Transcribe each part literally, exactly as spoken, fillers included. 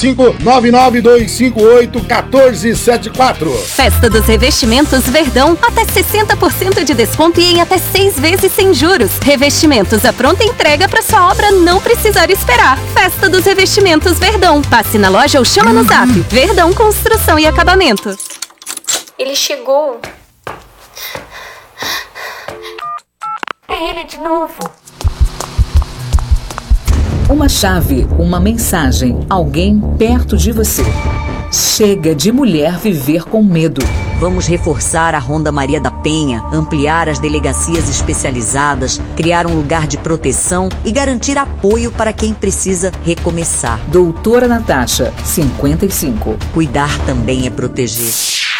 cinco nove nove dois cinco oito um quatro sete quatro. Festa dos Revestimentos Verdão, até sessenta por cento de desconto e em até seis vezes sem juros. Revestimentos à pronta entrega para sua obra não precisar esperar. Festa dos Revestimentos Verdão. Passe na loja ou chama no zap. Verdão Construção e Acabamento. Ele chegou. É ele de novo. Uma chave, uma mensagem, alguém perto de você. Chega de mulher viver com medo. Vamos reforçar a Ronda Maria da Penha, ampliar as delegacias especializadas, criar um lugar de proteção e garantir apoio para quem precisa recomeçar. Doutora Natasha, cinquenta e cinco. Cuidar também é proteger.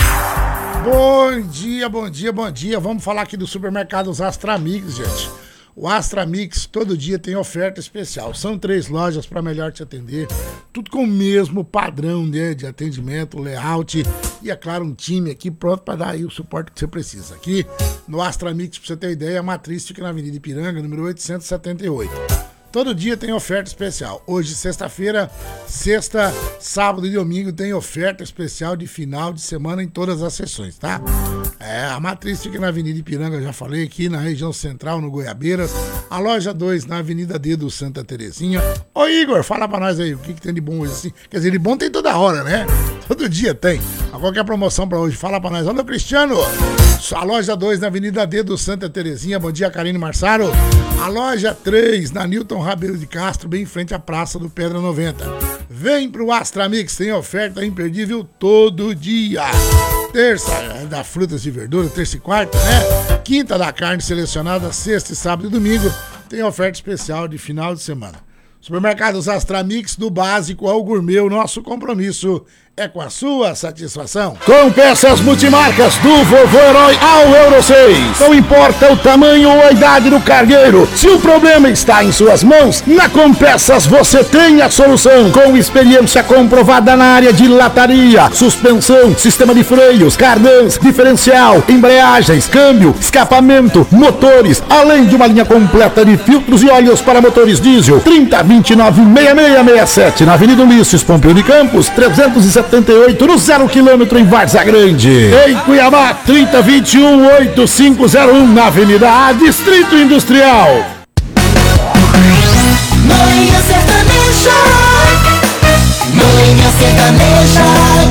Bom dia, bom dia, bom dia. Vamos falar aqui do supermercados Astramix, gente. O Astramix todo dia tem oferta especial. São três lojas para melhor te atender. Tudo com o mesmo padrão, né, de atendimento, layout e, é claro, um time aqui pronto para dar aí o suporte que você precisa. Aqui no Astramix, para você ter ideia, a matriz fica na Avenida Ipiranga, número oitocentos e setenta e oito. Todo dia tem oferta especial. Hoje, sexta-feira, sexta, sábado e domingo tem oferta especial de final de semana em todas as sessões, tá? É, a matriz fica na Avenida Ipiranga, já falei, aqui na região central, no Goiabeiras. A loja dois na Avenida D do Santa Terezinha. Ô Igor, fala pra nós aí, o que, que tem de bom hoje assim? Quer dizer, de bom tem toda hora, né? Todo dia tem. A qualquer promoção pra hoje, fala pra nós. Alô, Cristiano! A loja dois na Avenida D do Santa Terezinha. Bom dia, Karine Marçaro. A loja três na Newton Rabeiro de Castro, bem em frente à Praça do Pedra noventa. Vem pro Astramix, tem oferta imperdível todo dia. Terça da frutas e verduras, terça e quarta, né? Quinta da carne selecionada, sexta, sábado e domingo. Tem oferta especial de final de semana. Supermercados Astramix, do básico ao gourmet, o nosso compromisso é com a sua satisfação. Com peças multimarcas do Vovô Herói ao Euro seis. Não importa o tamanho ou a idade do cargueiro, se o problema está em suas mãos, na Compeças você tem a solução. Com experiência comprovada na área de lataria, suspensão, sistema de freios, cardãs, diferencial, embreagens, câmbio, escapamento, motores, além de uma linha completa de filtros e óleos para motores diesel. Trinta, vinte e nove, sessenta e seis sessenta e sete na Avenida Ulisses Pompeu de Campos, trezentos e setenta e oito no zero quilômetro em Várzea Grande. Em Cuiabá, trinta, vinte e um, oitenta e cinco zero um na Avenida A, Distrito Industrial. Manhã Sertaneja, Manhã Sertaneja,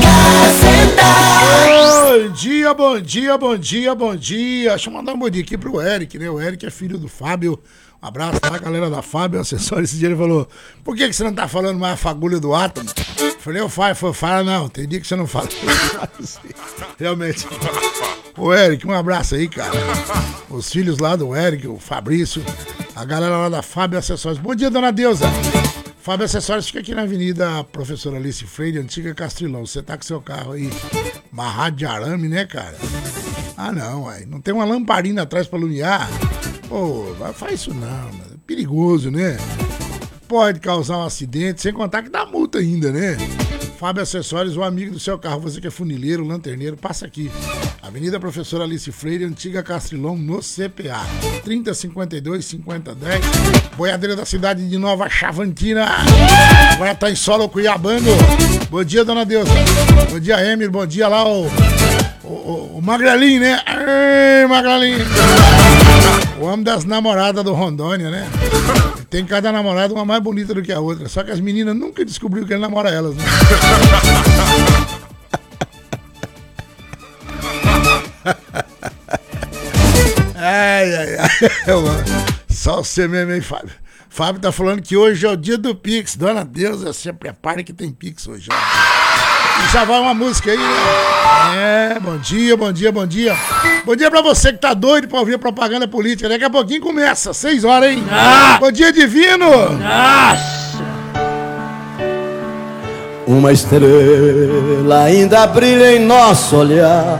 Gazeta. Bom dia, bom dia, bom dia, bom dia. Deixa eu mandar um bom dia aqui pro Eric, né? O Eric é filho do Fábio. Um abraço pra galera da Fábio, acessório. Esse dia ele falou: por que, que você não tá falando mais a fagulha do átomo? Eu falei: eu falo, foi, fala não, tem dia que você não fala. Realmente. Ô Eric, um abraço aí, cara. Os filhos lá do Eric, o Fabrício, a galera lá da Fábio Acessórios. Bom dia, dona Deusa. Fábio Acessórios fica aqui na Avenida Professora Alice Freire, Antiga Castrilão. Você tá com seu carro aí amarrado de arame, né, cara? Ah, não, aí não tem uma lamparina atrás pra iluminar? Pô, vai, faz isso não, é perigoso, né? Pode causar um acidente, sem contar que dá multa ainda, né? Fábio Acessórios, o amigo do seu carro, você que é funileiro, lanterneiro, passa aqui. Avenida Professora Alice Freire, Antiga Castrilão, no C P A. trinta, cinquenta e dois, cinquenta, dez. Boiadeira da cidade de Nova Chavantina. Agora tá em solo Cuiabano. Bom dia, dona Deusa. Bom dia, Emir. Bom dia lá, o, o, o, o Magrelinho, né? Ei, Magrelinho. O homem das namoradas do Rondônia, né? Tem cada namorada uma mais bonita do que a outra. Só que as meninas nunca descobriram que ele namora elas, né? Ai, ai, ai. Só você mesmo, hein, Fábio? Fábio tá falando que hoje é o dia do Pix. Dona Deusa, se prepare que tem Pix hoje. Ó. E já vai uma música aí, né? É, bom dia, bom dia, bom dia. Bom dia pra você que tá doido pra ouvir propaganda política. Daqui a pouquinho começa, seis horas, hein? Ah! Bom dia, divino! Nossa! Uma estrela ainda brilha em nosso olhar.